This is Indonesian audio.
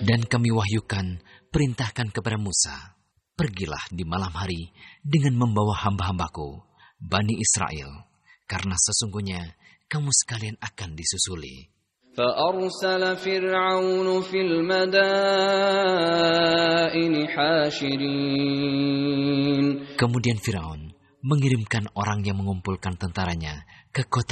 Dan kami wahyukan, perintahkan kepada Musa, pergilah di malam hari dengan membawa hamba-hambaku, Bani Israel, karena sesungguhnya kamu sekalian akan disusuli. فأرسل فرعون في المدائن حاشرين. Kemudian Firaun mengirimkan orang yang mengumpulkan tentaranya ke kota